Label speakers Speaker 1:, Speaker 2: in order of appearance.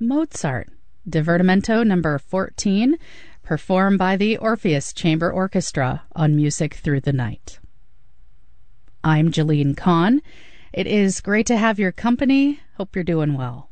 Speaker 1: Mozart, Divertimento number 14, performed by the Orpheus Chamber Orchestra on Music Through the Night. I'm Jalene Kahn. It is great to have your company. Hope you're doing well.